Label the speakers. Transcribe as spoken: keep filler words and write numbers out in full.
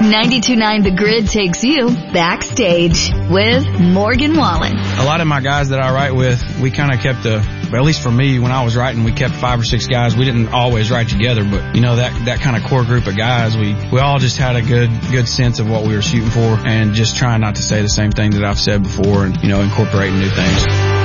Speaker 1: ninety-two point nine The Grid takes you backstage with Morgan Wallen.
Speaker 2: A lot of my guys that I write with, we kind of kept a, at least for me, when I was writing, we kept five or six guys. We didn't always write together, but you know, that, that kind of core group of guys, we, we all just had a good, good sense of what we were shooting for and just trying not to say the same thing that I've said before and, you know, incorporating new things.